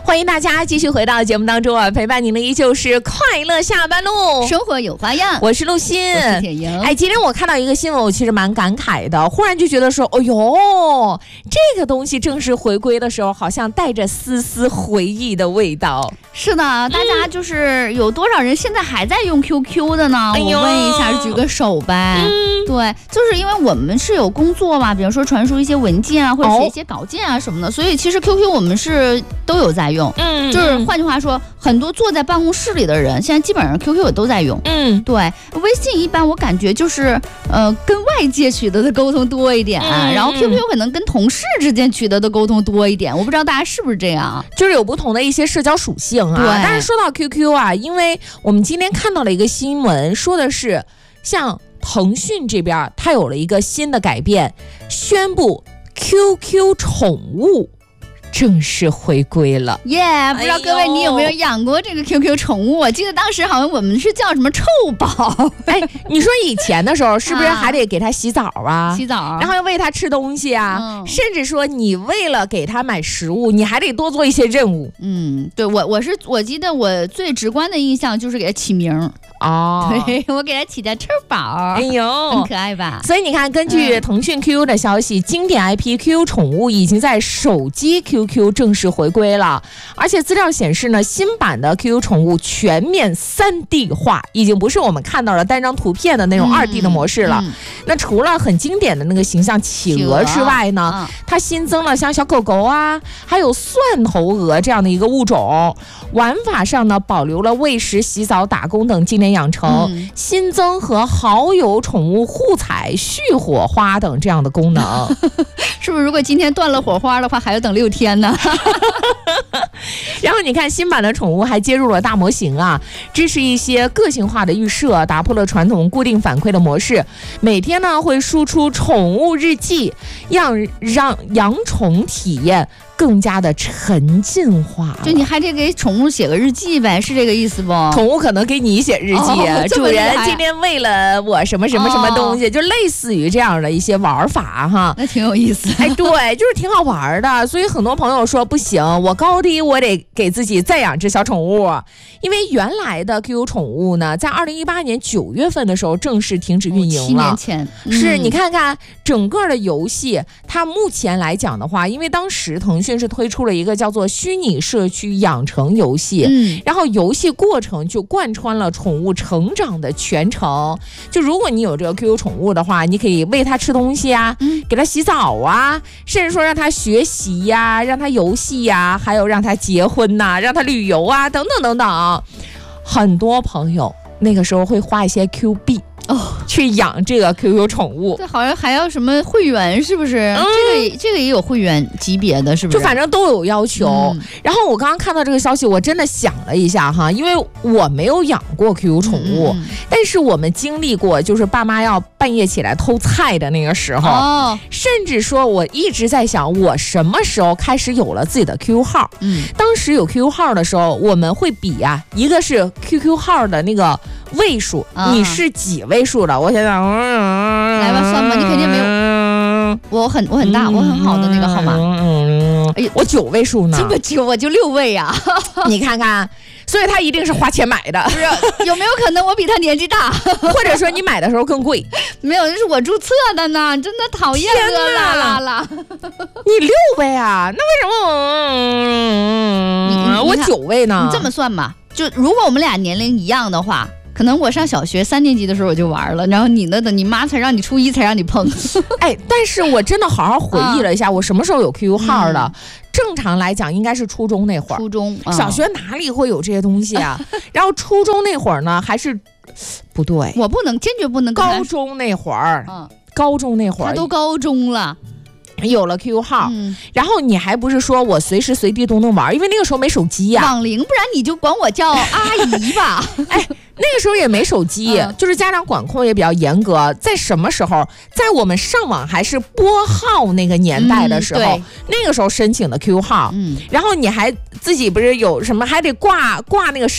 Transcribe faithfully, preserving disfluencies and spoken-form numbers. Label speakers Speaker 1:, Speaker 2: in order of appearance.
Speaker 1: 欢迎大家继续回到节目当中啊，陪伴您的依旧是快乐下班路，
Speaker 2: 生活有花样。
Speaker 1: 我是陆欣，
Speaker 2: 我是铁莹。
Speaker 1: 哎，今天我看到一个新闻，我其实蛮感慨的，忽然就觉得说，哦呦，这个东西正式回归的时候，好像带着丝丝回忆的味道。
Speaker 2: 是的，大家就是有多少人现在还在用 Q Q 的呢？
Speaker 1: 哎、
Speaker 2: 我问一下，举个手呗。嗯、对，就是因为我们是有工作嘛，比如说传输一些文件啊，或者写一些稿件啊什么的，哦、所以其实 Q Q 我们是都有在用。嗯，就是换句话说，很多坐在办公室里的人，现在基本上 Q Q 也都在用。嗯，对，微信一般我感觉就是呃跟外界取得的沟通多一点，嗯、然后 Q Q 可能跟同事之间取得的沟通多一点。我不知道大家是不是这样，
Speaker 1: 就是有不同的一些社交属性啊。
Speaker 2: 对，
Speaker 1: 但是说到 Q Q 啊，因为我们今天看到了一个新闻，说的是像腾讯这边它有了一个新的改变，宣布 Q Q 宠物正式回归了
Speaker 2: 耶！ Yeah, 不知道各位你有没有养过这个 Q Q 宠物？我记得当时好像我们是叫什么臭宝。
Speaker 1: 哎，你说以前的时候是不是还得给它洗澡啊？
Speaker 2: 洗澡，
Speaker 1: 然后要喂它吃东西啊，嗯、甚至说你为了给它买食物，你还得多做一些任务。
Speaker 2: 嗯，对，我我是我记得我最直观的印象就是给它起名。哦，对，我给它起叫臭宝，
Speaker 1: 哎呦，
Speaker 2: 很可爱吧？
Speaker 1: 所以你看，根据腾讯 Q Q 的消息，嗯、经典 I P Q Q 宠物已经在手机 Q Q 正式回归了，而且资料显示呢，新版的 Q Q 宠物全面 三 D 化，已经不是我们看到了单张图片的那种 二 D 的模式了。嗯嗯、那除了很经典的那个形象企鹅之外呢，嗯、它新增了像小狗狗啊，还有蒜头鹅这样的一个物种。玩法上呢，保留了喂食、洗澡、打工等经典养成，嗯、新增和好友宠物互踩、续火花等这样的功能。
Speaker 2: 是不是如果今天断了火花的话，还要等六天呢？
Speaker 1: 然后你看，新版的宠物还接入了大模型啊，支持一些个性化的预设，打破了传统固定反馈的模式。每天呢会输出宠物日记，让让养宠体验更加的沉浸化。
Speaker 2: 就你还得给宠物写个日记呗，是这个意思不？
Speaker 1: 宠物可能给你写日记，
Speaker 2: 哦、
Speaker 1: 主人今天喂了我什么什么什么东西，哦、就类似于这样的一些玩法哈。
Speaker 2: 那挺有意思。
Speaker 1: 哎，对，就是挺好玩的。所以很多朋友说不行，我高低我得给自己再养只小宠物，因为原来的 Q Q 宠物呢，在二零一八年九月份的时候正式停止运营了。七
Speaker 2: 年前，
Speaker 1: 嗯、是你看看整个的游戏，它目前来讲的话，因为当时腾讯是推出了一个叫做虚拟社区养成游戏，嗯、然后游戏过程就贯穿了宠物成长的全程。就如果你有这个 Q Q 宠物的话，你可以喂它吃东西啊，嗯、给它洗澡啊，甚至说让它学习呀、啊，让它游戏呀、啊，还有让它结婚呐、啊，让它旅游啊，等等等等。很多朋友那个时候会花一些 Q 币。哦，去养这个 Q Q 宠物，
Speaker 2: 对，好像还要什么会员，是不是？嗯、这个这个也有会员级别的，是不是？
Speaker 1: 就反正都有要求。嗯、然后我刚刚看到这个消息，我真的想了一下哈，因为我没有养过 Q Q 宠物，嗯、但是我们经历过，就是爸妈要半夜起来偷菜的那个时候，哦、甚至说我一直在想，我什么时候开始有了自己的 Q Q 号？嗯，当时有 Q Q 号的时候，我们会比啊，一个是 Q Q 号的那个位数，啊、你是几位数的？我想想，嗯、
Speaker 2: 来吧，算吧，你肯定没有。我很我很大，嗯、我很好的那个号码。
Speaker 1: 嗯，哎呀，我九位数呢。
Speaker 2: 这么久，我就六位呀、
Speaker 1: 啊！你看看，所以他一定是花钱买的。
Speaker 2: 不是，有没有可能我比他年纪大？
Speaker 1: 或者说你买的时候更贵？
Speaker 2: 没有，那是我注册的呢，真的讨厌了啦啦啦！
Speaker 1: 你六位啊？那为什么我、嗯、我九位呢？
Speaker 2: 你这么算吧，就如果我们俩年龄一样的话。可能我上小学三年级的时候我就玩了，然后你呢？等你妈才让你初一才让你碰。
Speaker 1: 哎，但是我真的好好回忆了一下，啊、我什么时候有 Q Q 号的？嗯、正常来讲应该是初中那会儿。
Speaker 2: 初中，啊、
Speaker 1: 小学哪里会有这些东西啊？然后初中那会儿呢，还是不对，
Speaker 2: 我不能，坚决不能。
Speaker 1: 高中那会儿，嗯、高中那会儿，
Speaker 2: 他都高中了。
Speaker 1: 有了 Q Q 号，嗯、然后你还不是说我随时随地都能玩，因为那个时候没手机呀、
Speaker 2: 啊。网龄，不然你就管我叫阿姨吧。
Speaker 1: 哎，那个时候也没手机，嗯、就是家长管控也比较严格。在什么时候？在我们上网还是拨号那个年代的时候，嗯、那个时候申请的 Q Q 号，嗯、然后你还自己不是有什么还得挂挂那个。